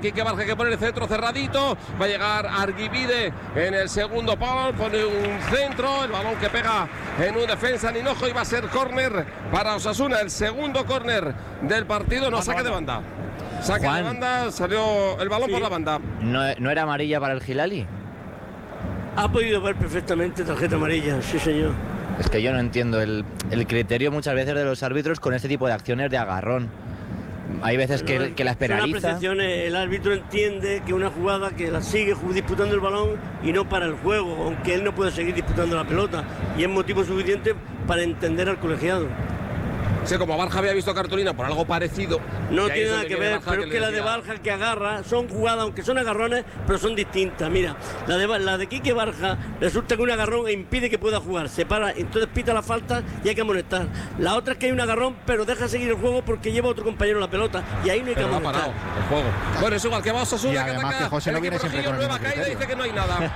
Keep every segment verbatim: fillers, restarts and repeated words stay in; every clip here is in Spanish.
Quique Barja que pone el centro cerradito. Va a llegar Arguibide en el segundo palo. Pone un centro. El balón que pega en un defensa en Hinojo y va a ser córner para Osasuna. El segundo córner del partido. No, saque de banda. Saque Juan. de banda. Salió el balón sí. por la banda. ¿No, ¿No era amarilla para el Hilali? Ha podido ver perfectamente tarjeta amarilla, sí señor. Es que yo no entiendo el, el criterio muchas veces de los árbitros con este tipo de acciones de agarrón. Hay veces que, que las penaliza. El árbitro entiende que una jugada que la sigue disputando el balón y no para el juego, aunque él no puede seguir disputando la pelota. Y es motivo suficiente para entender al colegiado. Sí, como Barja había visto cartulina por algo parecido. No tiene nada que ver, pero es que la de Barja que agarra son jugadas, aunque son agarrones, pero son distintas. Mira, la de, la de Quique Barja resulta que un agarrón impide que pueda jugar, se para, entonces pita la falta y hay que amonestar. La otra es que hay un agarrón, pero deja seguir el juego porque lleva a otro compañero la pelota y ahí no hay pero que amonestar. Ha parado el juego. Bueno, es igual que va Osasuna, y que además ataca. que José no viene siempre con nueva caída dice que no hay nada.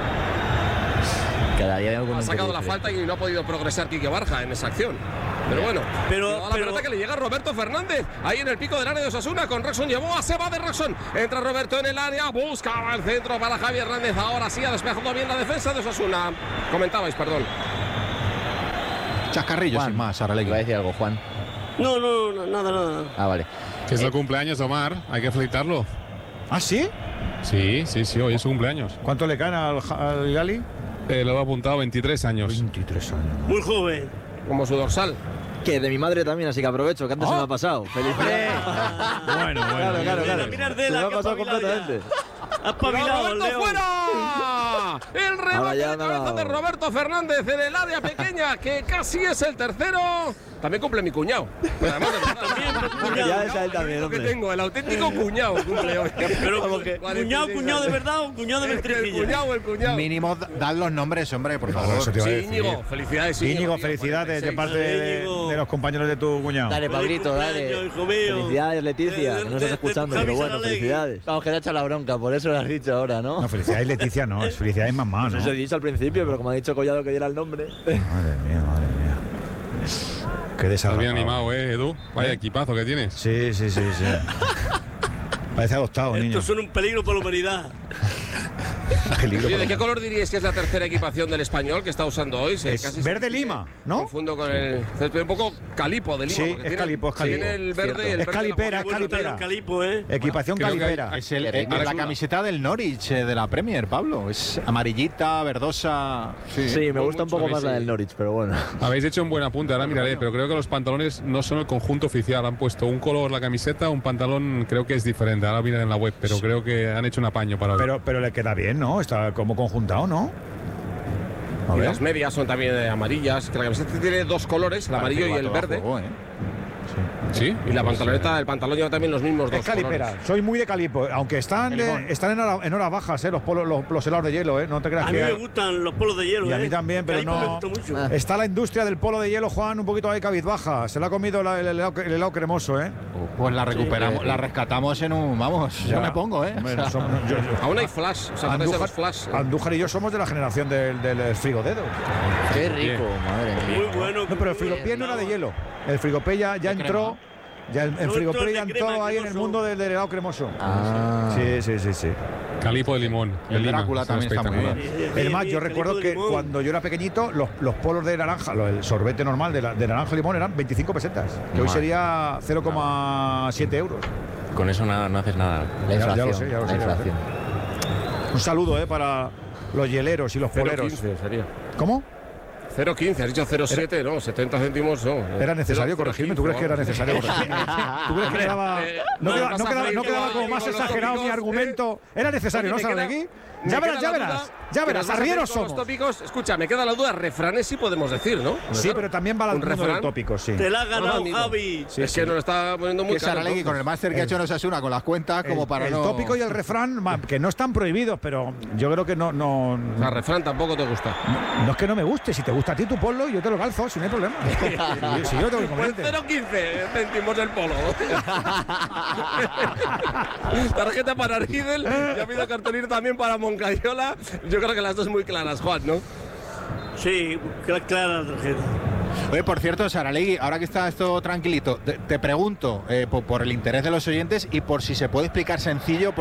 Cada día ha sacado la falta y no ha podido progresar Quique Barja en esa acción. Pero bueno, pero, la pero, pelota que le llega a Roberto Fernández ahí en el pico del área de Osasuna con Rexon. Llevó a Seba de Rexon. Entra Roberto en el área, buscaba el centro para Javier Hernández. Ahora sí ha despejado bien la defensa de Osasuna. Comentabais, perdón. Chascarrillo, Juan, sin más, Saralegui. ¿Va a decir algo, Juan? No, no, no, nada, nada. Ah, vale. Que es eh, el cumpleaños de Omar, hay que felicitarlo. ¿Ah, sí? Sí, sí, sí, hoy es su cumpleaños. ¿Cuánto le caen al, al Gali? Eh, lo he apuntado, veintitrés años. veintitrés años. Muy joven. Como su dorsal. Que de mi madre también, así que aprovecho, que antes ¿Oh? se me ha pasado. ¡Felicidades! Bueno, bueno. Claro, claro, claro. Mirar Se de me la ha pasado completamente. Ha espabilado, ¡Roberto Leo. fuera! El remate ya, de cabeza no. de Roberto Fernández en el área pequeña, que casi es el tercero. También cumple mi cuñado. Pero además de verdad, Ya es a él también, lo que hombre. tengo, el auténtico cuñado cumple hoy. Pero, Vamos que- cuñado, cuñado de verdad o cuñado de El mentrijilla. cuñado, el cuñado. Mínimo, dad los nombres, hombre, por Claro, favor. eso te iba a Sí, decir. Íñigo, felicidades, Íñigo, tío, felicidades de cuarenta y seis. parte de, Íñigo. de los compañeros de tu cuñado. Dale, Pablito, Feliz dale. cumpleaños, hijo mío. Felicidades, Leticia, De- que no de- estás de- de escuchando, Javi pero bueno, Saralegui. felicidades. Vamos, que le ha hecho la bronca, por eso lo has dicho ahora, ¿no? No, felicidades Leticia, no, es felicidades mamá, ¿no? Eso he dicho al principio, pero como ha dicho Collado que diera el nombre. Madre mía, madre mía. Qué Estás bien desagradable. animado, ¿eh, Edu? Vaya ¿Eh? equipazo que tienes. Sí, sí, sí, sí. Parece adoptado, niño. Estos son un peligro para la humanidad. Peligro Oye, ¿de para qué mí. color diríais que es la tercera equipación del Español que está usando hoy? Se- Es casi verde se- lima, ¿no? Confundo con el césped, un poco calipo de lima. Sí, porque es tiene- calipo, es calipo. Tiene el verde y el Es verde de la calipera, es Bueno, calipera. el calipo, ¿eh? Equipación Creo que hay- calipera. Es, el, Qué es rico. la camiseta del Norwich eh, de la Premier, Pablo. Es amarillita, verdosa. Sí, Sí, me gusta un mucho, poco sí, más la sí. del Norwich, pero bueno. Habéis hecho un buen apunte, ahora miraré, pero creo que los pantalones no son el conjunto oficial. Han puesto un color la camiseta, un pantalón creo que es diferente. Ahora miraré en la web, pero creo que han hecho un apaño para hoy. Pero, pero le queda bien, ¿no? Está como conjuntado, ¿no? A Y ver. las medias son también eh, amarillas, que la camiseta tiene dos colores, el amarillo y el verde. Juego, ¿eh? ¿Sí? Y la pantaloneta, el pantalón lleva también los mismos dos Es calipera, colores. soy muy de calipo, aunque están, El de- limón. están en, hora- en horas bajas, ¿eh? Los, polos, los, los helados de hielo, ¿eh? No te creas A mí que... me gustan los polos de hielo, Y a ¿eh? mí también, pero Calipo no- me gusta mucho. Está la industria del polo de hielo, Juan, un poquito ahí cabizbaja. Se le ha comido la- el, helado, el helado cremoso, ¿eh? Pues la recuperamos, Sí. la rescatamos en un. Vamos, Ya. yo me pongo, ¿eh? Hombre, O sea, somos- yo- yo- Aún hay flash, o sea, traes Andújar, los flash. eh. Andújar y yo somos de la generación del, del frigodedo. Qué rico, madre mía. Muy bueno. No, pero el frigopié no era de hielo. El frigopié ya, ya De entró. Ya el, el No, frigopié entró ya el de entró crema ahí en el cremoso. mundo del, del helado cremoso. Ah. Sí, sí, sí, sí. Calipo de limón. Y de el Lima, Drácula es también está muy espectacular. bien. Es más, yo recuerdo que cuando yo era pequeñito, los, los polos de naranja, lo- el sorbete normal de, la- de naranja y limón eran veinticinco pesetas, que hoy Madre. sería cero coma siete euros. Con eso nada, no haces nada. La Ya- ya inflación. lo sé, ya lo la sé, ya lo sé. inflación. Un saludo eh, para los hieleros y los cero poleros. quince sería. ¿Cómo? cero quince, has dicho cero siete, no, setenta céntimos no. ¿Era necesario Cero- corregirme? cero ¿Tú crees que era quince, necesario corregirme? ¿Tú crees que quedaba, eh, no, no, quedaba, vas no a quedaba- freír no quedaba con como más los exagerado mi tópicos, argumento? Era necesario, ¿no, Oye, me queda- Saralegui? me Ya queda verás, ya la verás. duda, Ya que verás, nos vas a arrieros hacer con los somos. tópicos. Escucha, me queda la duda, refranes sí podemos decir, ¿no? Sí, pero también va al un mundo del refrán. tópico, sí. Te la has No, ganado, amigo. Javi. Sí, es sí. que nos lo está poniendo muy Que caro. Saralegui con el máster que ha hecho en Osasuna con las cuentas, como el, para el no. tópico y el refrán, ma, que no están prohibidos, pero yo creo que no, no, O sea, refrán tampoco te gusta. no es que no me guste. Si te gusta a ti, tú ponlo y yo te lo calzo, si no hay problema. si, si yo tengo que Pues comerte. cero quince céntimos el polo. Tarjeta para Riedel y ha habido cartulina también para Moncayola. Yo creo que las dos muy claras, Juan, ¿no? Sí, cl- clara la tarjeta. Oye, por cierto, Saralegui, ahora que está esto tranquilito, te, te pregunto eh, por, por el interés de los oyentes y por si se puede explicar sencillo.